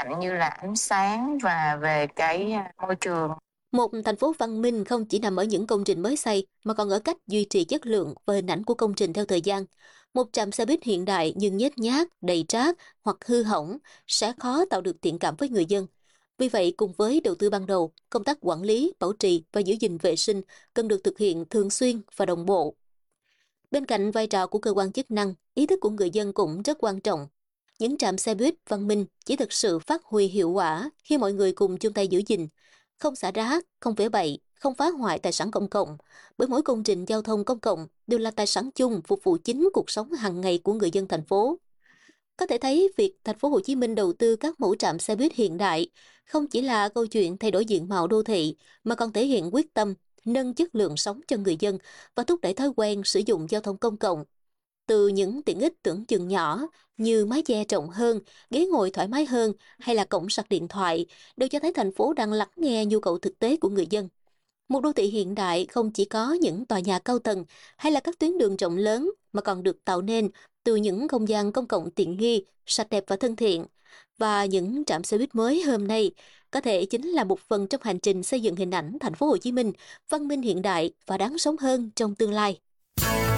cạnh như là ánh sáng và về cái môi trường. Một thành phố văn minh không chỉ nằm ở những công trình mới xây mà còn ở cách duy trì chất lượng và hình ảnh của công trình theo thời gian. Một trạm xe buýt hiện đại nhưng nhếch nhác, đầy rác hoặc hư hỏng sẽ khó tạo được thiện cảm với người dân. Vì vậy, cùng với đầu tư ban đầu, công tác quản lý, bảo trì và giữ gìn vệ sinh cần được thực hiện thường xuyên và đồng bộ. Bên cạnh vai trò của cơ quan chức năng, ý thức của người dân cũng rất quan trọng. Những trạm xe buýt văn minh chỉ thực sự phát huy hiệu quả khi mọi người cùng chung tay giữ gìn, không xả rác, không vẽ bậy, không phá hoại tài sản công cộng, bởi mỗi công trình giao thông công cộng đều là tài sản chung phục vụ chính cuộc sống hàng ngày của người dân thành phố. Có thể thấy việc thành phố Hồ Chí Minh đầu tư các mẫu trạm xe buýt hiện đại không chỉ là câu chuyện thay đổi diện mạo đô thị mà còn thể hiện quyết tâm nâng chất lượng sống cho người dân và thúc đẩy thói quen sử dụng giao thông công cộng. Từ những tiện ích tưởng chừng nhỏ như mái che rộng hơn, ghế ngồi thoải mái hơn hay là cổng sạc điện thoại đều cho thấy thành phố đang lắng nghe nhu cầu thực tế của người dân. Một đô thị hiện đại không chỉ có những tòa nhà cao tầng hay là các tuyến đường rộng lớn mà còn được tạo nên từ những không gian công cộng tiện nghi, sạch đẹp và thân thiện. Và những trạm xe buýt mới hôm nay có thể chính là một phần trong hành trình xây dựng hình ảnh thành phố Hồ Chí Minh văn minh hiện đại và đáng sống hơn trong tương lai.